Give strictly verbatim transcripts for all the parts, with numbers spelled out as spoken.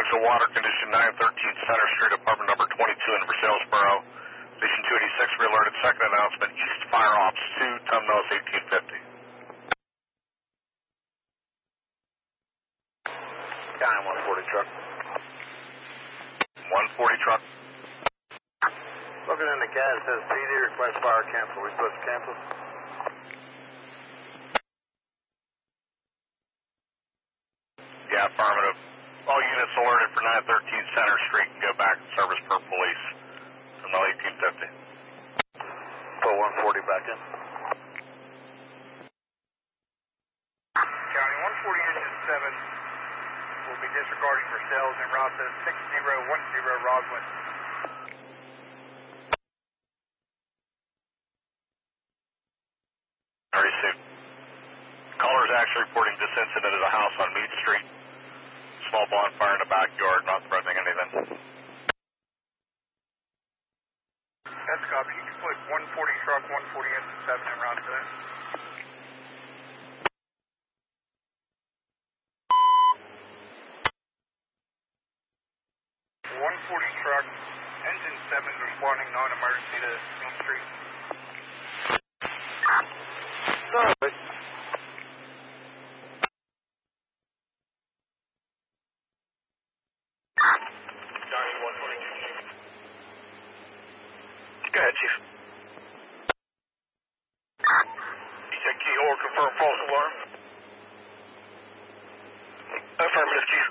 Structural water condition nine thirteen Center Street, apartment number twenty-two in Versaillesboro. Station two eighty-six, re-alerted. Second announcement, East Fire Ops two, Tom Mills, eighteen fifty. County one forty truck. one forty truck. Looking in the C A D, says P D, request fire cancel. We supposed to cancel? Yeah, affirmative. All units alerted for nine thirteen Center Street and go back to service per police from the eighteen fifty. Put one forty back in. County one forty engine seven will be disregarding for sales en route to six zero one zero Roslyn. I received. Caller is actually reporting this incident at a house on Meade Street. Small bonfire in the backyard, not threatening anything. That's a copy. You can put one forty truck, one forty engine seven en route to that. one forty truck, engine seven responding non-emergency to Meade Street. Sorry. County one forty. Go ahead, Chief. You take keyhole, confirm false alarm. Affirmative, Chief.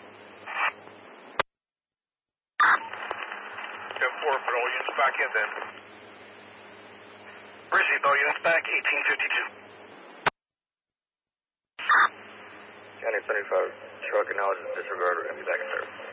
Go four, put all units back in then. Received all units back, eighteen fifty-two. County seventy-five, truck acknowledges disregard and be back in service.